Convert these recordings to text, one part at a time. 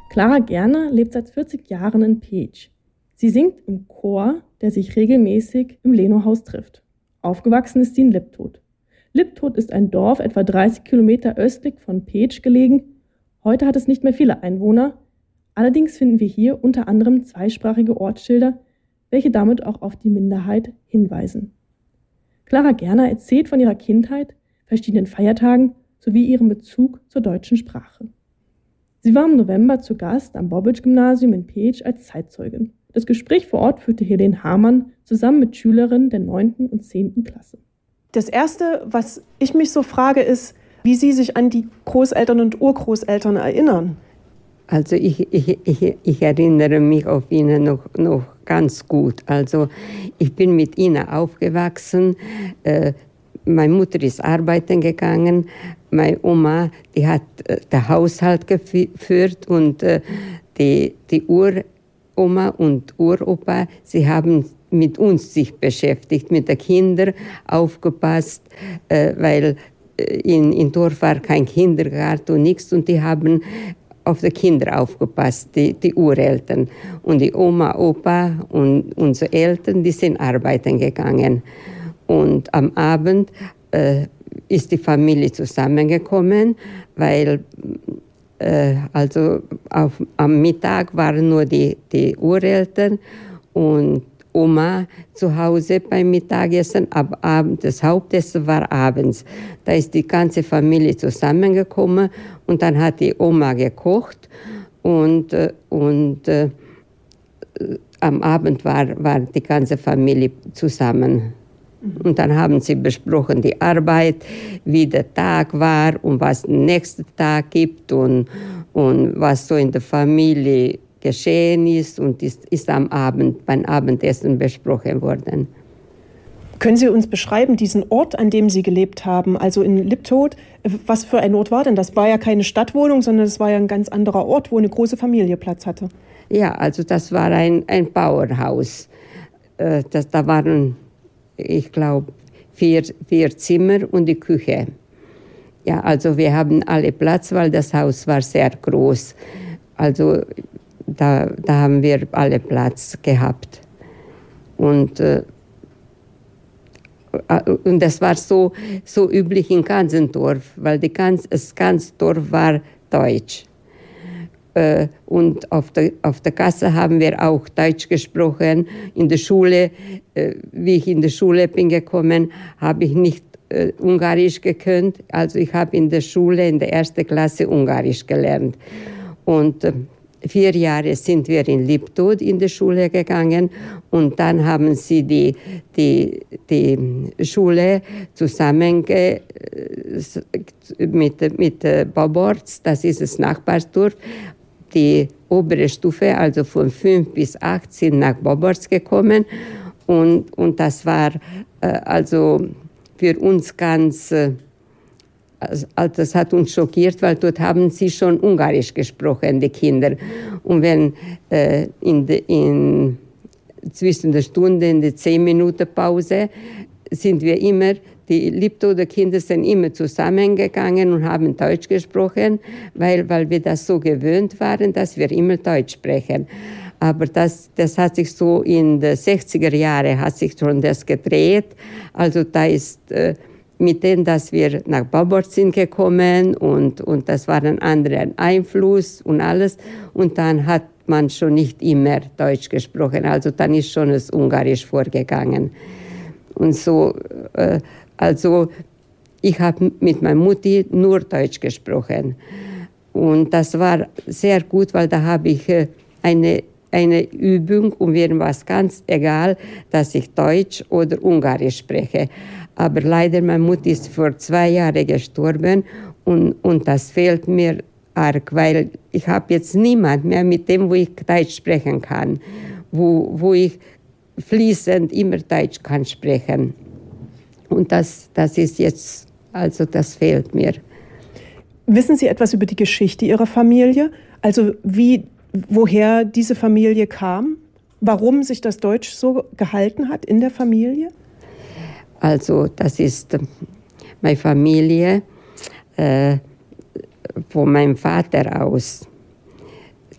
Clara Gerner lebt seit 40 Jahren in Peetsch. Sie singt im Chor, der sich regelmäßig im Lenohaus trifft. Aufgewachsen ist sie in Liptot. Liptot ist ein Dorf etwa 30 Kilometer östlich von Peetsch gelegen. Heute hat es nicht mehr viele Einwohner. Allerdings finden wir hier unter anderem zweisprachige Ortsschilder, welche damit auch auf die Minderheit hinweisen. Clara Gerner erzählt von ihrer Kindheit, verschiedenen Feiertagen sowie ihrem Bezug zur deutschen Sprache. Sie war im November zu Gast am Bobbitsch-Gymnasium in Peetsch als Zeitzeugin. Das Gespräch vor Ort führte Helene Hamann zusammen mit Schülerinnen der 9. und 10. Klasse. Das Erste, was ich mich so frage, ist, wie Sie sich an die Großeltern und Urgroßeltern erinnern. Also ich erinnere mich auf ihn noch ganz gut. Also ich bin mit ihnen aufgewachsen. Meine Mutter ist arbeiten gegangen. Meine Oma, die hat den Haushalt geführt und die Uroma und Uropa, sie haben mit uns sich beschäftigt, mit den Kindern aufgepasst, weil in Dorf war kein Kindergarten und nichts und die haben auf die Kinder aufgepasst, die Ureltern. Und die Oma, Opa und unsere Eltern, die sind arbeiten gegangen. Und am Abend ist die Familie zusammengekommen, weil am Mittag waren nur die Ureltern und Oma zu Hause beim Mittagessen, aber das Hauptessen war abends. Da ist die ganze Familie zusammengekommen und dann hat die Oma gekocht und am Abend war die ganze Familie zusammen. Und dann haben sie besprochen die Arbeit, wie der Tag war und was den nächsten Tag gibt und was so in der Familie geschehen ist und ist am Abend, beim Abendessen besprochen worden. Können Sie uns beschreiben, diesen Ort, an dem Sie gelebt haben, also in Liptot, was für ein Ort war denn das? War ja keine Stadtwohnung, sondern es war ja ein ganz anderer Ort, wo eine große Familie Platz hatte. Ja, also das war ein Bauernhaus. Da waren, ich glaube, vier Zimmer und die Küche. Ja, also wir haben alle Platz, weil das Haus war sehr groß. Also da haben wir alle Platz gehabt. Und das war so üblich im ganzen Dorf, weil das ganze Dorf war deutsch. Und auf der Gasse haben wir auch Deutsch gesprochen. In der Schule, wie ich in die Schule bin gekommen, habe ich nicht Ungarisch gekonnt. Also ich habe in der Schule, in der 1. Klasse Ungarisch gelernt. Und 4 Jahre sind wir in Liptot in die Schule gegangen und dann haben sie die Schule zusammen mit Boborz, das ist das Nachbarsdorf. Die obere Stufe, also von 5 bis 8, sind nach Boborz gekommen und das war also für uns ganz... Das hat uns schockiert, weil dort haben sie schon Ungarisch gesprochen, die Kinder. Und wenn zwischen der Stunde in der 10 Minuten Pause sind wir immer, die Liptoter Kinder sind immer zusammengegangen und haben Deutsch gesprochen, weil wir das so gewöhnt waren, dass wir immer Deutsch sprechen. Aber das hat sich so in den 60er Jahren hat sich schon das gedreht. Also da ist mit dem, dass wir nach Boborz sind gekommen und das war ein anderer Einfluss und alles. Und dann hat man schon nicht immer Deutsch gesprochen. Also dann ist schon das Ungarisch vorgegangen. Und so, also ich habe mit meiner Mutti nur Deutsch gesprochen. Und das war sehr gut, weil da habe ich eine Übung und mir war es ganz egal, dass ich Deutsch oder Ungarisch spreche. Aber leider, meine Mutter ist vor 2 Jahren gestorben und das fehlt mir arg, weil ich habe jetzt niemand mehr, mit dem wo ich Deutsch sprechen kann, wo ich fließend immer Deutsch kann sprechen. Und das ist jetzt, also das fehlt mir. Wissen Sie etwas über die Geschichte Ihrer Familie? Also woher diese Familie kam? Warum sich das Deutsch so gehalten hat in der Familie? Also das ist meine Familie von meinem Vater aus.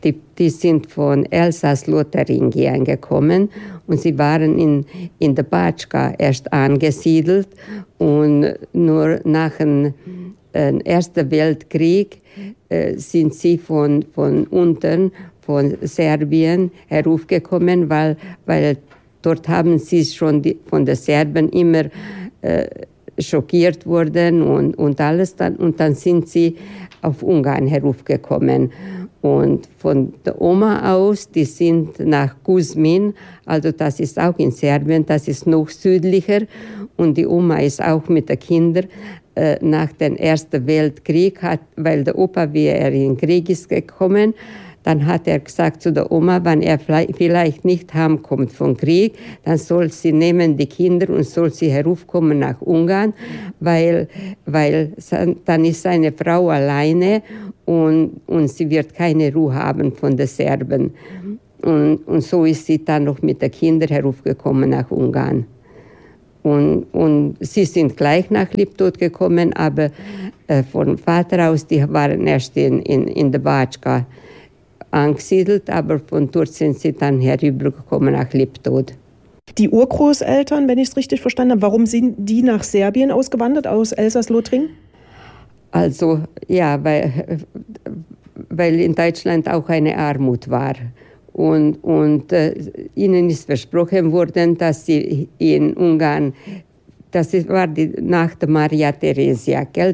die sind von Elsass-Lothringen gekommen und sie waren in der Batschka erst angesiedelt und nur nach dem Ersten Weltkrieg sind sie von unten, von Serbien heraufgekommen, weil dort haben sie schon von den Serben immer schockiert worden und alles. Und dann sind sie auf Ungarn heraufgekommen. Und von der Oma aus, die sind nach Kuzmin, also das ist auch in Serbien, das ist noch südlicher. Und die Oma ist auch mit den Kindern nach dem Ersten Weltkrieg, weil der Opa, wie er in den Krieg ist gekommen, dann hat er gesagt zu der Oma, wenn er vielleicht nicht heimkommt vom Krieg, dann soll sie nehmen die Kinder und soll sie heraufkommen nach Ungarn, weil dann ist seine Frau alleine und sie wird keine Ruhe haben von den Serben. Und so ist sie dann noch mit den Kindern heraufgekommen nach Ungarn. Und sie sind gleich nach Liptot gekommen, aber von Vater aus, die waren erst in der Batschka angesiedelt, aber von dort sind sie dann herübergekommen nach Liptot. Die Urgroßeltern, wenn ich es richtig verstanden habe, warum sind die nach Serbien ausgewandert, aus Elsass-Lothringen? Also ja, weil in Deutschland auch eine Armut war. Und ihnen ist versprochen worden, dass sie in Ungarn, das war nach der Maria Theresia, gell?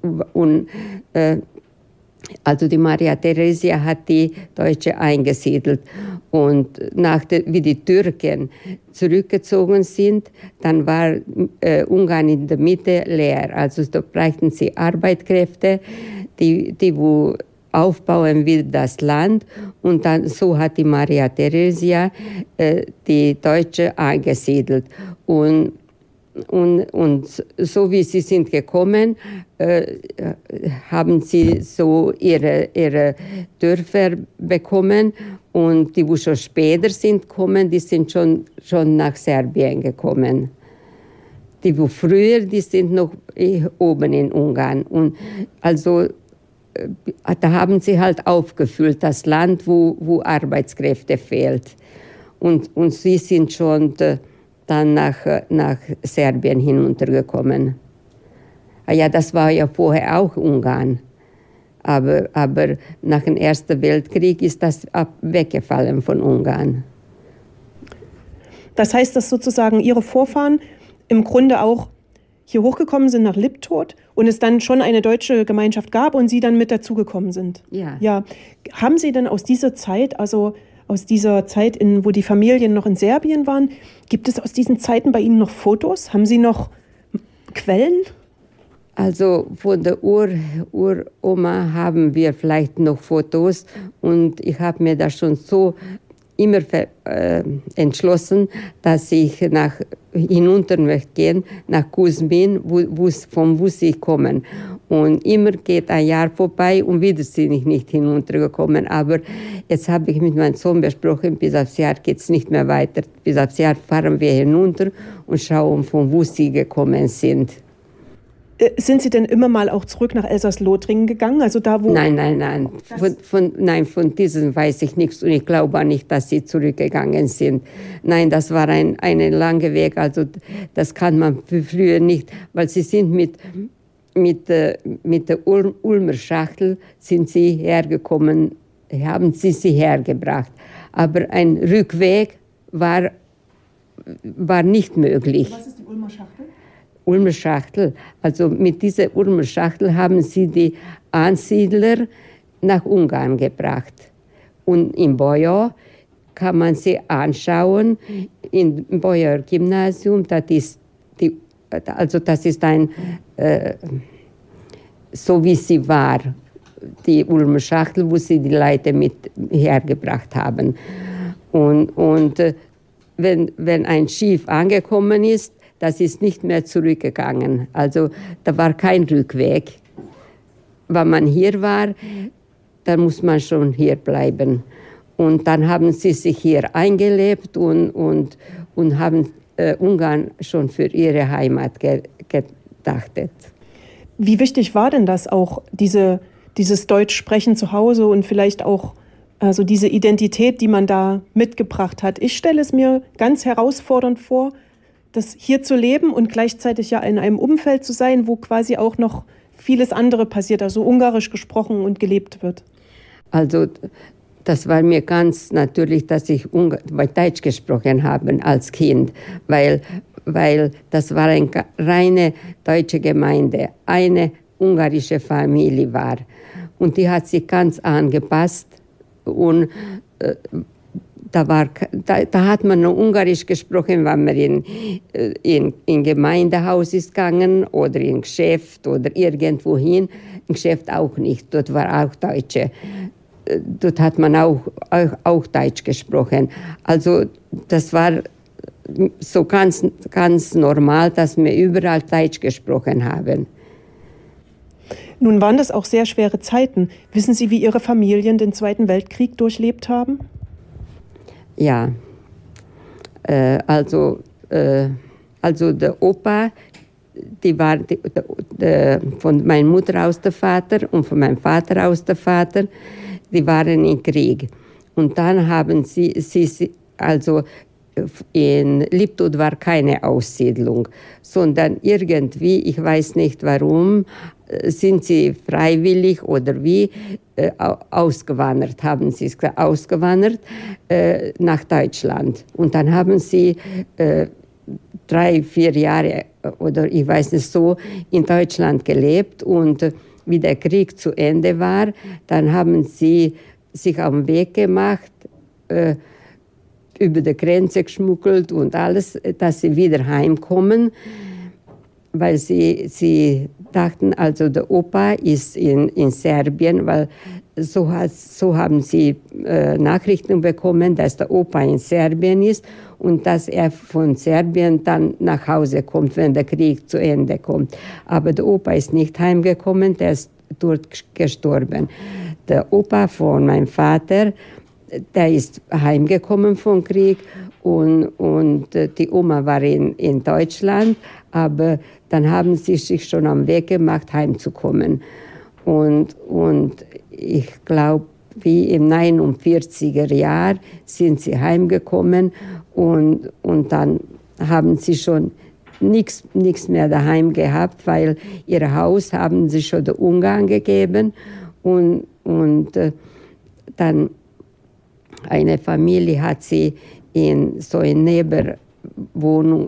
Also die Maria Theresia hat die Deutsche eingesiedelt. Und wie die Türken zurückgezogen sind, dann war Ungarn in der Mitte leer. Also da brauchten sie Arbeitskräfte, die wo aufbauen will das Land. Und dann so hat die Maria Theresia die Deutsche eingesiedelt. Und so wie sie sind gekommen, haben sie so ihre Dörfer bekommen. Und die, die schon später sind gekommen, die sind schon nach Serbien gekommen. Die, die früher, die sind noch oben in Ungarn. Und also da haben sie halt aufgefüllt, das Land, wo Arbeitskräfte fehlt. Und sie sind schon dann nach Serbien hinuntergekommen. Ja, das war ja vorher auch Ungarn. Aber nach dem Ersten Weltkrieg ist das weggefallen von Ungarn. Das heißt, dass sozusagen Ihre Vorfahren im Grunde auch hier hochgekommen sind nach Liptot und es dann schon eine deutsche Gemeinschaft gab und Sie dann mit dazugekommen sind? Ja. Haben Sie denn aus dieser Zeit, also aus dieser Zeit, wo die Familien noch in Serbien waren, gibt es aus diesen Zeiten bei Ihnen noch Fotos? Haben Sie noch Quellen? Also von der Uroma haben wir vielleicht noch Fotos und ich habe mir da schon so immer entschlossen, dass ich hinunter möchte gehen, nach Kuzmin, von wo sie kommen. Und immer geht ein Jahr vorbei und wieder bin ich nicht hinuntergekommen. Aber jetzt habe ich mit meinem Sohn besprochen, bis aufs Jahr geht es nicht mehr weiter. Bis aufs Jahr fahren wir hinunter und schauen, von wo sie gekommen sind. Sind Sie denn immer mal auch zurück nach Elsass-Lothringen gegangen? Also da, wo Nein. Von diesem weiß ich nichts und ich glaube auch nicht, dass sie zurückgegangen sind. Nein, das war ein langer Weg. Also das kann man früher nicht, weil sie sind mit der Ulmer Schachtel sind sie hergekommen, haben sie hergebracht. Aber ein Rückweg war nicht möglich. Was ist die Ulmer Schachtel? Ulmer Schachtel. Also mit dieser Ulmer Schachtel haben sie die Ansiedler nach Ungarn gebracht. Und im Bojar kann man sie anschauen. Im Bojar Gymnasium, das ist ein, so wie sie war, die Ulmer Schachtel, wo sie die Leute mit hergebracht haben. Und wenn ein Schiff angekommen ist, das ist nicht mehr zurückgegangen. Also da war kein Rückweg. Wenn man hier war, dann muss man schon hier bleiben. Und dann haben sie sich hier eingelebt und haben Ungarn schon für ihre Heimat gedachtet. Wie wichtig war denn das auch, dieses Deutsch sprechen zu Hause und vielleicht auch Also diese Identität, die man da mitgebracht hat. Ich stelle es mir ganz herausfordernd vor, das hier zu leben und gleichzeitig ja in einem Umfeld zu sein, wo quasi auch noch vieles andere passiert, also Ungarisch gesprochen und gelebt wird. Also das war mir ganz natürlich, dass ich Deutsch gesprochen habe als Kind, weil das war eine reine deutsche Gemeinde, eine ungarische Familie war. Und die hat sich ganz angepasst und da hat man noch Ungarisch gesprochen, wenn man in Gemeindehaus ist gegangen oder in Geschäft oder irgendwohin. Im Geschäft auch nicht, dort war auch Deutsche. Dort hat man auch Deutsch gesprochen. Also das war so ganz, ganz normal, dass wir überall Deutsch gesprochen haben. Nun waren das auch sehr schwere Zeiten. Wissen Sie, wie Ihre Familien den Zweiten Weltkrieg durchlebt haben? Ja, also der Opa, die war von meiner Mutter aus der Vater und von meinem Vater aus der Vater, die waren im Krieg. Und dann haben sie also in Liptod war keine Aussiedlung, sondern irgendwie, ich weiß nicht warum, sind sie freiwillig oder wie ausgewandert, haben sie gesagt, ausgewandert nach Deutschland. Und dann haben sie 3-4 Jahre oder ich weiß nicht so in Deutschland gelebt und wie der Krieg zu Ende war, dann haben sie sich auf den Weg gemacht, über die Grenze geschmuggelt und alles, dass sie wieder heimkommen, weil sie dachten, also der Opa ist in Serbien, weil so haben sie Nachrichten bekommen, dass der Opa in Serbien ist und dass er von Serbien dann nach Hause kommt, wenn der Krieg zu Ende kommt. Aber der Opa ist nicht heimgekommen, der ist dort gestorben. Der Opa von meinem Vater, der ist heimgekommen vom Krieg und die Oma war in Deutschland, aber dann haben sie sich schon am Weg gemacht, heimzukommen. Und ich glaube, wie im 49er Jahr sind sie heimgekommen und dann haben sie schon nichts mehr daheim gehabt, weil ihr Haus haben sie schon den Ungarn gegeben und dann eine Familie hat sie in so eine Nebenwohnung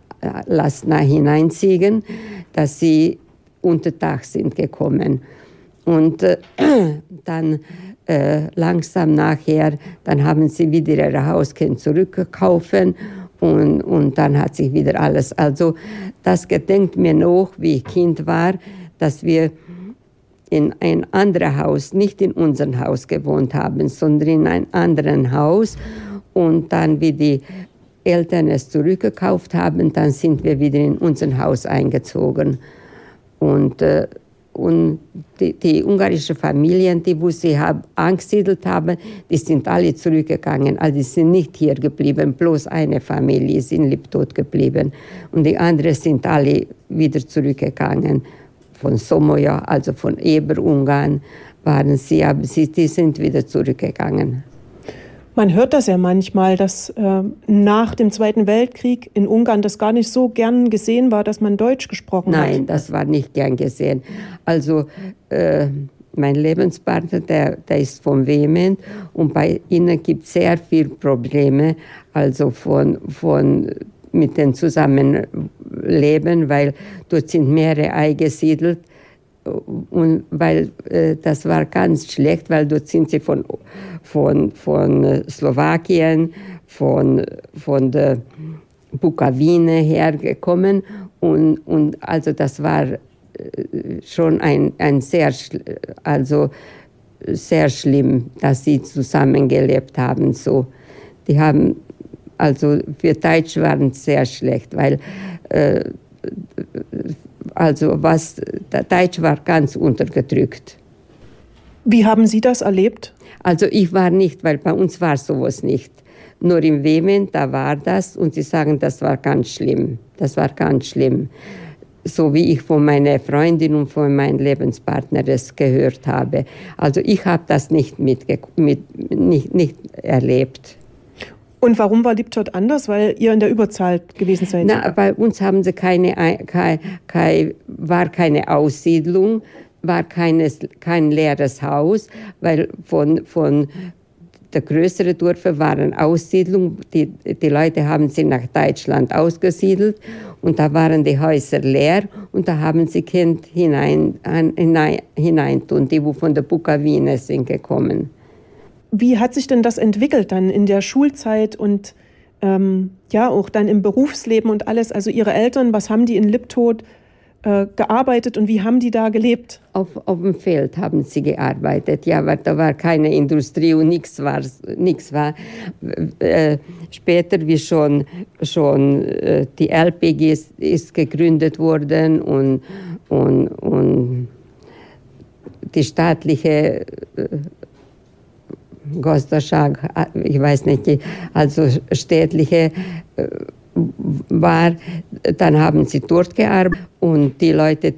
hineinziehen, dass sie unter Tag sind gekommen. Und dann langsam nachher, dann haben sie wieder ihr Haus zurückgekauft und dann hat sich wieder alles. Also das gedenkt mir noch, wie ich Kind war, dass wir in ein anderes Haus, nicht in unserem Haus gewohnt haben, sondern in einem anderen Haus. Und dann, wie die Eltern es zurückgekauft haben, dann sind wir wieder in unser Haus eingezogen. Und die ungarischen Familien, die wo sie angesiedelt haben, die sind alle zurückgegangen. Also die sind nicht hier geblieben, bloß eine Familie ist in Liptod geblieben. Und die anderen sind alle wieder zurückgegangen. Von Somoja, also von Eber-Ungarn waren sie, aber die sind wieder zurückgegangen. Man hört das ja manchmal, dass nach dem Zweiten Weltkrieg in Ungarn das gar nicht so gern gesehen war, dass man Deutsch gesprochen hat. Nein, das war nicht gern gesehen. Also mein Lebenspartner, der ist von Vehement und bei ihnen gibt es sehr viele Probleme, also mit dem Zusammenleben, weil dort sind mehrere eingesiedelt und weil das war ganz schlecht, weil dort sind sie von Slowakien, von der Bukawine hergekommen und also das war schon ein sehr schlimm, dass sie zusammengelebt haben. So, die haben also für Deutsch waren es sehr schlecht, weil Deutsch war ganz untergedrückt. Wie haben Sie das erlebt? Also ich war nicht, weil bei uns war sowas nicht. Nur im Vehement, da war das und sie sagen, das war ganz schlimm. Das war ganz schlimm. so wie ich von meiner Freundin und von meinem Lebenspartner es gehört habe. Also ich habe das nicht erlebt. Und warum war Liptot anders? Weil ihr in der Überzahl gewesen seid? Na, bei uns haben sie war keine Aussiedlung, war kein leeres Haus, weil von der größeren Dörfer waren Aussiedlung. Die Leute haben sie nach Deutschland ausgesiedelt und da waren die Häuser leer und da haben sie Kind hineintun, die wo von der Bukawine sind gekommen. Wie hat sich denn das entwickelt dann in der Schulzeit und auch dann im Berufsleben und alles? Also Ihre Eltern, was haben die in Liptot gearbeitet und wie haben die da gelebt? Auf dem Feld haben sie gearbeitet, ja, weil da war keine Industrie und nichts war. Später, wie schon die LPG ist gegründet worden und die staatliche Gosdaschag, ich weiß nicht, also städtliche war, dann haben sie dort gearbeitet und die Leute,